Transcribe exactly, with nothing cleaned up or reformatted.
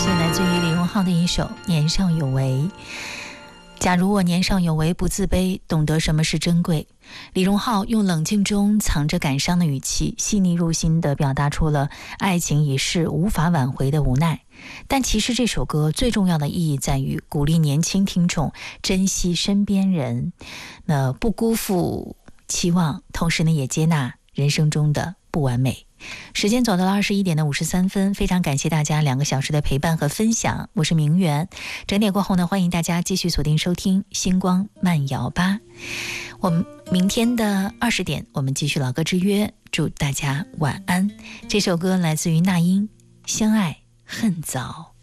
自来自于李荣浩的一首《年少有为》。假如我年少有为，不自卑，懂得什么是珍贵。李荣浩用冷静中藏着感伤的语气，细腻入心地表达出了爱情已逝无法挽回的无奈。但其实这首歌最重要的意义在于鼓励年轻听众珍惜身边人，那不辜负期望，同时呢也接纳人生中的不完美。时间走到了二十一点的五十三分，非常感谢大家两个小时的陪伴和分享，我是明媛。整点过后呢，欢迎大家继续锁定收听星光慢摇吧。我们明天的二十点，我们继续老歌之约，祝大家晚安。这首歌来自于那英，相爱恨早。